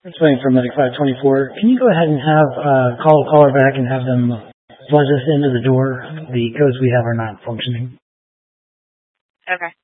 It's waiting for Medic 524. Can you go ahead and have call a caller back and have them buzz us into the door? The codes we have are not functioning. Okay.